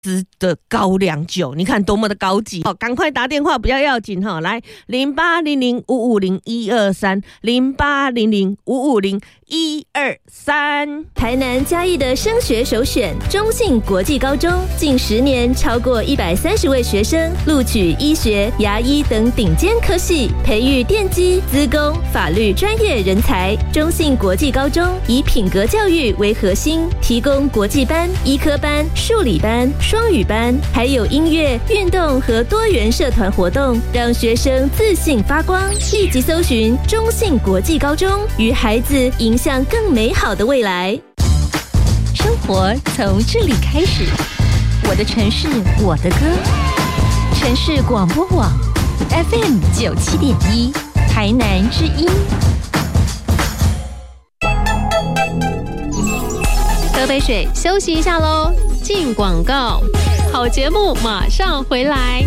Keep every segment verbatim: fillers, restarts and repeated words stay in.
滋的高粱酒，你看多么的高级！好，赶快打电话，不要要紧哈，来零八零零五五零一二三零八零零五五零一二三。 台南嘉义的升学首选中信国际高中，近十年超过一百三十位学生录取医学、牙医等顶尖科系，培育电机、资工、法律专业人才。中信国际高中以品格教育为核心，提供国际班、医科班、数理班、双语班，还有音乐、运动和多元社团活动，让学生自信发光。立即搜寻中信国际高中，与孩子迎向更美好的未来。 生活从这里开始，我的城市，我的歌。城市广播网 F M 九七点一，台南之音。喝杯水，休息一下喽。进广告，好节目马上回来。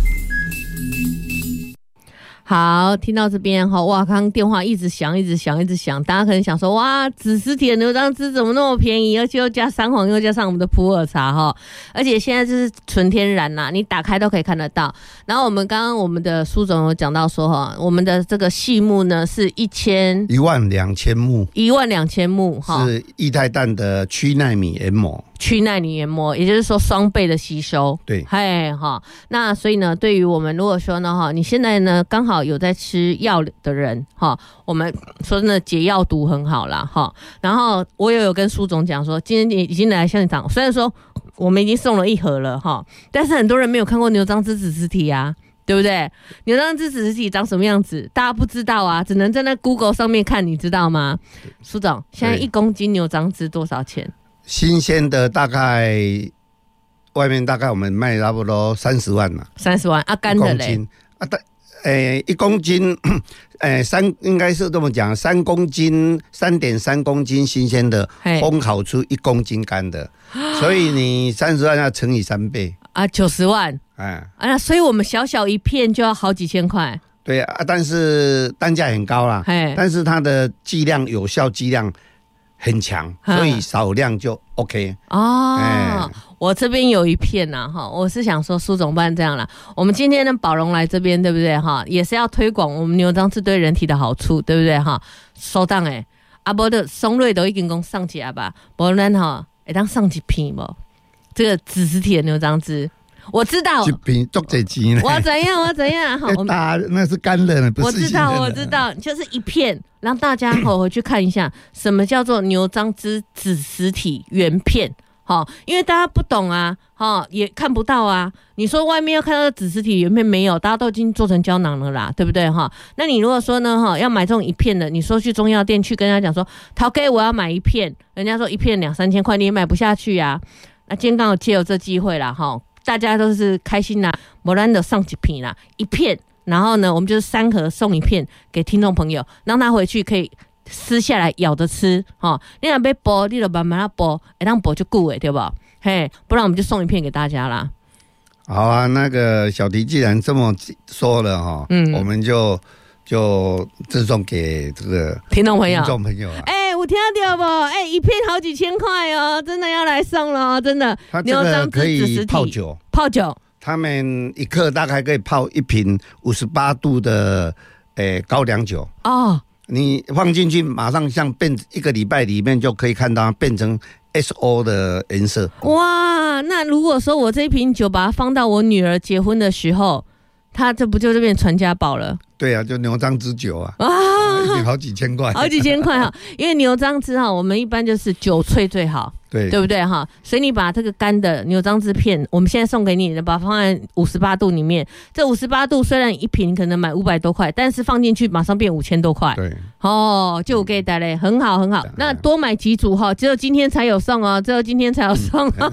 好，听到这边哈，哇，刚刚电话一直响，一直响，一直响，大家可能想说，哇，紫石体的牛樟芝怎么那么便宜，而且又加三黄，又加上我们的普洱茶哈，而且现在就是纯天然啦，你打开都可以看得到。然后我们刚刚我们的苏总有讲到说哈，我们的这个细木呢是一千一万两千目， 一万两千目哈， 是液态氮的去奈米研磨。 去奈米研磨，也就是说双倍的吸收。 对， 嘿哈，那所以呢，对于我们如果说呢哈，你现在呢刚好有在吃药的人哈，我们说真的解药毒很好啦哈。然后我也有跟苏总讲说，今天已经来向你讲，虽然说我们已经送了一盒了哈，但是很多人没有看过牛樟芝紫石体啊。对不对？牛樟芝紫石体长什么样子？大家不知道啊，只能在那 Google 上面看，你知道吗？苏总，现在一公斤牛樟芝多少钱？ 新鲜的大概外面大概我们卖差不多三十万嘛， 三十万啊，干的嘞啊，但诶一公斤，诶三应该是这么讲，三公斤三点三公斤新鲜的，烘烤出一公斤干的，所以你三十万要乘以三倍啊，九十万，哎啊，所以我们小小一片就要好几千块。 对啊，但是单价很高啦，但是它的剂量有效剂量很强，所以少量就 OK 哦。欸、我这边有一片呐、啊，哈，我是想说苏总办这样啦。我们今天的宝荣来这边，对不对哈？也是要推广我们牛樟芝对人体的好处，对不对哈？收档诶，啊不的松瑞都已经讲上起来吧，不然哈，会当上几片不？这个紫石体的牛樟芝。我知道， 一瓶多几钱呢？ 我怎样？我怎样？好， 大那是干的，不是。 我知道，我知道，就是一片，让大家好回去看一下，什么叫做牛樟芝紫石体原片。好，因为大家不懂啊，哈，也看不到啊。你说外面要看到的紫石体原片没有，大家都已经做成胶囊了啦，对不对哈？那你如果说呢，哈，要买这种一片的，你说去中药店去跟人家讲说，陶哥我要买一片，人家说一片两三千块，你也买不下去啊。那今天刚好借有这机会啦，哈。大家都是开心啦，不然就上几片啦，一片，然后呢，我们就是三盒送一片给听众朋友，让他回去可以撕下来咬着吃，哈。你若要剥，你就慢慢剥，会当剥就久的，对不？嘿，不然我们就送一片给大家啦。 好啊，那个小迪既然这么说了哈，嗯，我们就就赠送给这个听众朋友， 听众朋友啊。 哎、欸，我听到不？哎、欸，一片好几千块哦，真的要来送了哦，真的。 它这个可以泡酒， 泡酒。 他们一克大概可以泡一瓶五十八度的诶、欸、高粱酒哦。你放进去，马上像变一个礼拜里面就可以看到它变成 S O 的颜色。 哇，那如果说我这一瓶酒把它放到我女儿结婚的时候，它这不就变传家宝了？ 对啊，就牛樟芝酒啊，啊，一瓶好几千块， 好几千块哈。因为牛樟芝哈，我们一般就是酒萃最好，对，对不对哈？所以你把这个干的牛樟芝片，我们现在送给你的，把它放在五十八度里面。这五十八度虽然一瓶可能买五百多块，但是放进去马上变五千多块。对，哦，就给大家很好很好。那多买几组哈，只有今天才有送哦，只有今天才有送。嗯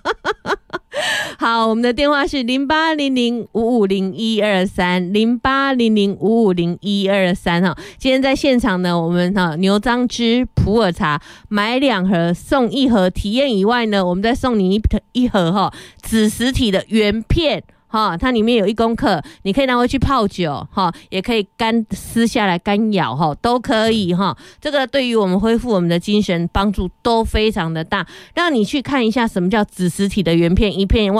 好，我们的电话是零八零零五五零一二三零八零零五五零一二三哈。今天在现场呢，我们哈牛樟芝普洱茶买两盒送一盒体验以外呢，我们再送你一一盒哈紫石体的原片。 哈，它里面有一公克，你可以拿回去泡酒哈，也可以干撕下来干咬哈，都可以哈。这个对于我们恢复我们的精神帮助都非常的大。让你去看一下什么叫子实体的圆片，一片